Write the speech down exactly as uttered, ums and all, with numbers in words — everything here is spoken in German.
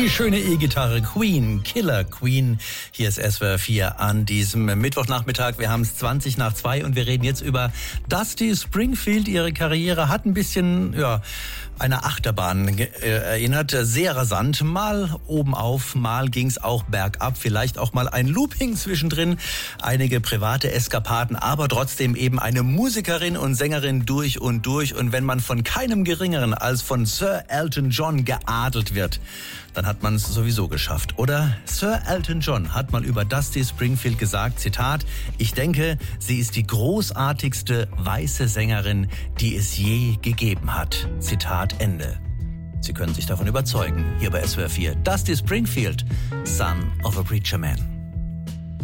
Die schöne E-Gitarre Queen, Killer Queen. Hier ist S W R vier an diesem Mittwochnachmittag. Wir haben es zwanzig nach zwei und wir reden jetzt über Dusty Springfield. Ihre Karriere hat ein bisschen, ja, eine Achterbahn äh, erinnert. Sehr rasant. Mal oben auf, mal ging's auch bergab. Vielleicht auch mal ein Looping zwischendrin. Einige private Eskapaden, aber trotzdem eben eine Musikerin und Sängerin durch und durch. Und wenn man von keinem Geringeren als von Sir Elton John geadelt wird, dann hat man es sowieso geschafft, oder? Sir Elton John hat mal über Dusty Springfield gesagt, Zitat, ich denke, sie ist die großartigste weiße Sängerin, die es je gegeben hat. Zitat Ende. Sie können sich davon überzeugen, hier bei S W R vier. Dusty Springfield, Son of a Preacher Man.